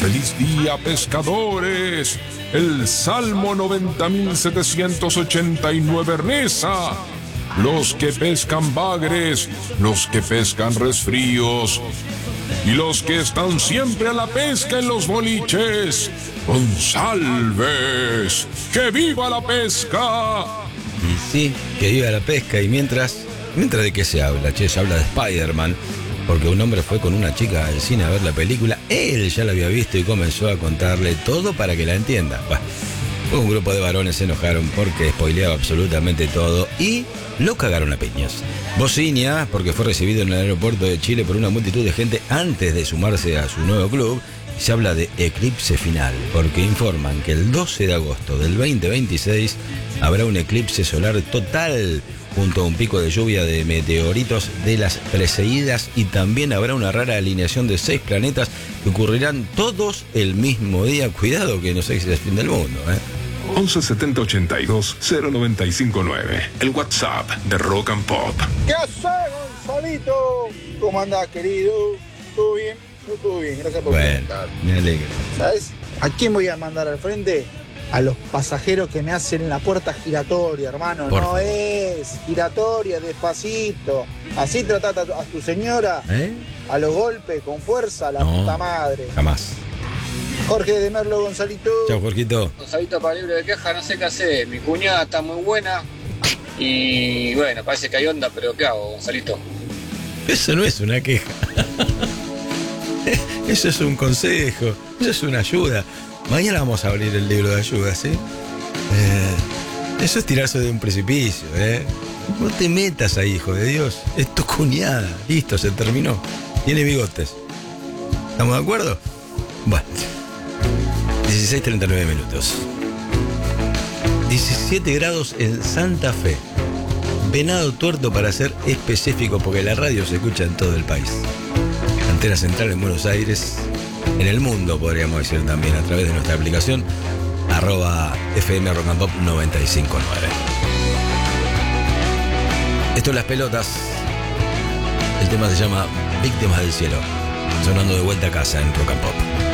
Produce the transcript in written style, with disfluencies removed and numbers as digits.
Feliz día, pescadores. El Salmo 90.789 reza: los que pescan bagres, los que pescan resfríos y los que están siempre a la pesca en los boliches, González, ¡que viva la pesca! Y sí, que viva la pesca. Y mientras ¿de qué se habla? Se habla de Spider-Man, porque un hombre fue con una chica al cine a ver la película. Él ya la había visto y comenzó a contarle todo para que la entienda. Bueno, un grupo de varones se enojaron porque spoileaba absolutamente todo y lo cagaron a piñas. Bocinia, porque fue recibido en el aeropuerto de Chile por una multitud de gente antes de sumarse a su nuevo club. Se habla de eclipse final, porque informan que el 12 de agosto del 2026 habrá un eclipse solar total, junto a un pico de lluvia de meteoritos de las Perseídas, y también habrá una rara alineación de 6 planetas que ocurrirán todos el mismo día. Cuidado que no sé si es el fin del mundo, 11 70 82 0959, el WhatsApp de Rock and Pop. ¿Qué haces, Gonzalito? ¿Cómo andás, querido? ¿Todo bien? Yo todo bien, gracias por preguntar. Me alegro. ¿Sabes a quién voy a mandar al frente? A los pasajeros que me hacen la puerta giratoria, hermano. No es giratoria, despacito. Así tratás a tu señora, a los golpes, con fuerza, a la puta madre. Jamás. Jorge de Merlo, Gonzalito. Chao, Jorgito. Gonzalito, para libre de queja, no sé qué hacer. Mi cuñada está muy buena y bueno, parece que hay onda, pero ¿qué hago, Gonzalito? Eso no es una queja. Eso es un consejo, eso es una ayuda. Mañana vamos a abrir el libro de ayuda, ¿sí? Eso es tirarse de un precipicio, No te metas ahí, hijo de Dios. Es tu cuñada. Listo, se terminó. Tiene bigotes. ¿Estamos de acuerdo? Bueno. 16:39 minutos. 17 grados en Santa Fe. Venado Tuerto, para ser específico, porque la radio se escucha en todo el país. Antena central en Buenos Aires, en el mundo podríamos decir también, a través de nuestra aplicación @FM Rock and Pop 95.9. Esto es Las Pelotas. El tema se llama Víctimas del Cielo, sonando de vuelta a casa en Rock and Pop.